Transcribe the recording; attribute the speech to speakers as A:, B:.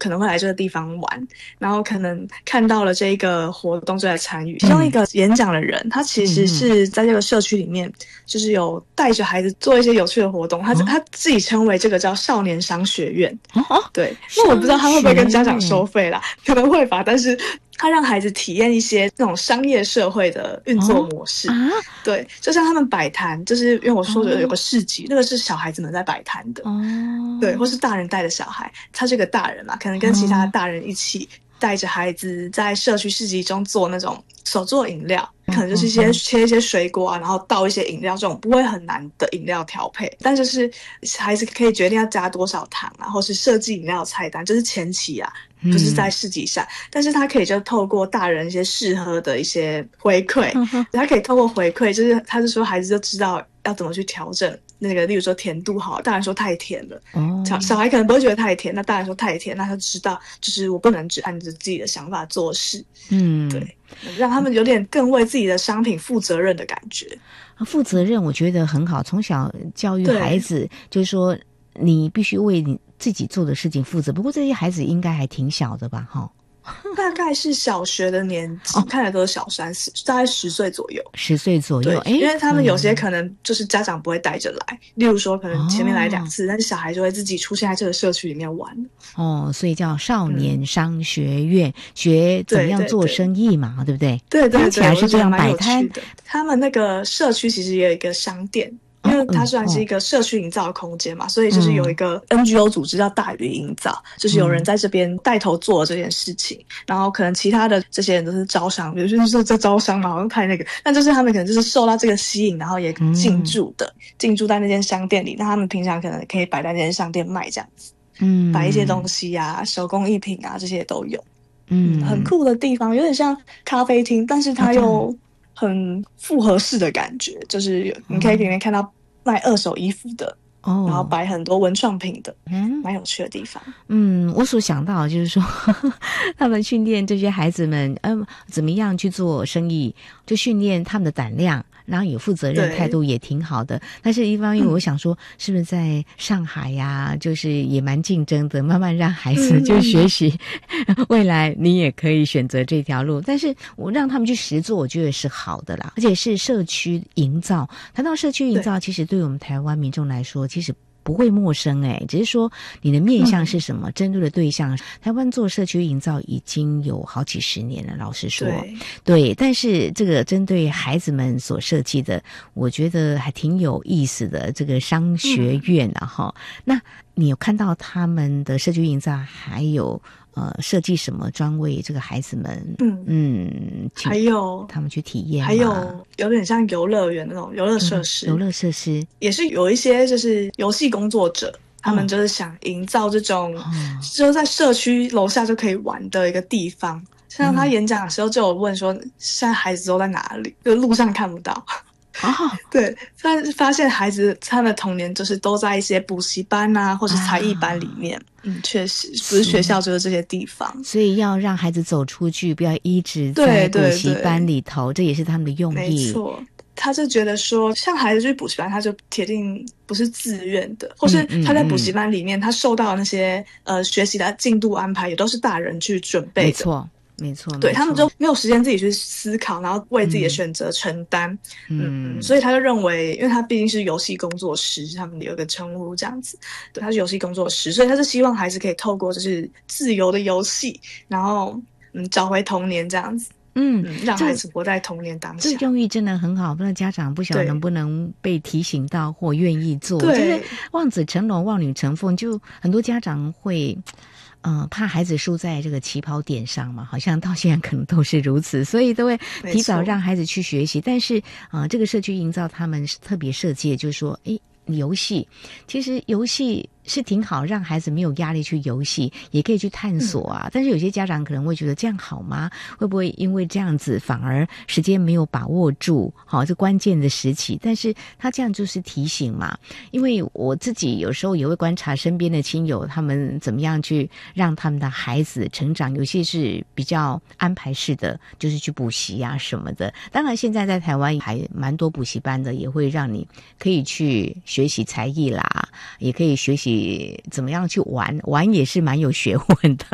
A: 可能会来这个地方玩，然后可能看到了这个活动就来参与。其中一个演讲的人，他其实是在这个社区里面，就是有带着孩子做一些有趣的活动。他自己称为这个叫少年商学院。对，那我不知道他会不会跟家长收费啦，可能会吧，但是他让孩子体验一些那种商业社会的运作模式。对，就像他们摆摊，就是因为我说的有个市集，那个是小孩子们在摆摊的。对，或是大人带的小孩，他是个大人嘛，可能跟其他大人一起带着孩子在社区市集中做那种手做饮料，可能就是切一些水果啊，然后倒一些饮料，这种不会很难的饮料调配，但就是孩子可以决定要加多少糖啊，或是设计饮料菜单，就是前期啊，不是在市集上，但是他可以就透过大人一些试喝的一些回馈，他可以透过回馈，就是他是说孩子就知道要怎么去调整那个，例如说甜度好，大人说太甜了，小孩可能不会觉得太甜，那大人说太甜，那他知道就是我不能只按着自己的想法做事。对，让他们有点更为自己的商品负责任的感觉。
B: 负责任我觉得很好，从小教育孩子就是说你必须为你自己做的事情负责。不过这些孩子应该还挺小的吧？
A: 大概是小学的年纪，看来都是小三，大概10岁左右。
B: 10岁左右，
A: 因为他们有些可能就是家长不会带着来，例如说可能前面来2次，但是小孩就会自己出现在这个社区里面玩。
B: 所以叫少年商学院，学怎么样做生意嘛，对不对？
A: 对，
B: 听起来是这样摆摊。
A: 他们那个社区其实也有一个商店。因为它算是一个社区营造的空间嘛，所以就是有一个 NGO 组织叫大鱼营造，就是有人在这边带头做这件事情，然后可能其他的这些人都是招商，有些就是在招商嘛，好像太那个，但就是他们可能就是受到这个吸引，然后也进驻在那间商店里，那他们平常可能可以摆在那间商店卖这样子，摆一些东西啊，手工艺品啊，这些都有，很酷的地方，有点像咖啡厅，但是它又很复合式的感觉，就是你可以里面看到卖二手衣服的，然后摆很多文创品的，蛮有趣的地方。
B: 我所想到就是说他们训练这些孩子们怎么样去做生意，就训练他们的胆量，然后有负责任态度也挺好的。但是一方面我想说是不是在上海呀，就是也蛮竞争的，慢慢让孩子就学习未来你也可以选择这条路，但是我让他们去实做，我觉得是好的啦，而且是社区营造。谈到社区营造，其实对我们台湾民众来说其实不会陌生只是说你的面向是什么，针对的对象。台湾做社区营造已经有好几十年了，老实说，对，但是这个针对孩子们所设计的，我觉得还挺有意思的。这个商学院那你有看到他们的社区营造还有设计什么专为这个孩子们
A: 还有
B: 他们去体验吗？
A: 还有点像游乐园那种游乐设施，
B: 游乐设施
A: 也是有一些就是游戏工作者，他们就是想营造这种就在社区楼下就可以玩的一个地方。像他演讲的时候就有问说现在孩子都在哪里，就路上看不到对，但是发现孩子他的童年就是都在一些补习班啊或是才艺班里面。确实不是学校就是这些地方，
B: 所以要让孩子走出去，不要一直在补习班里头，这也是他们的用意。
A: 没错，他就觉得说像孩子去补习班他就铁定不是自愿的，或是他在补习班里面他受到的那些学习的进度安排也都是大人去准备的。
B: 没错，
A: 对，他们就没有时间自己去思考，然后为自己的选择承担。所以他就认为，因为他毕竟是游戏工作师，他们有一个称呼这样子，对，他是游戏工作师，所以他是希望孩子可以透过就是自由的游戏，然后找回童年这样子。让孩子活在童年当下，
B: 这用意真的很好。不知道家长不晓得能不能被提醒到或愿意做。就是望子成龙，望女成凤，就很多家长会怕孩子输在这个起跑点上嘛，好像到现在可能都是如此，所以都会提早让孩子去学习。但是这个社区营造他们是特别设计的，就是说游戏其实游戏是挺好，让孩子没有压力去游戏，也可以去探索啊。但是有些家长可能会觉得这样好吗？会不会因为这样子反而时间没有把握住这关键的时期？但是他这样就是提醒嘛，因为我自己有时候也会观察身边的亲友，他们怎么样去让他们的孩子成长，有些是比较安排式的，就是去补习啊什么的。当然现在在台湾还蛮多补习班的，也会让你可以去学习才艺啦，也可以学习怎么样去玩也是蛮有学问的。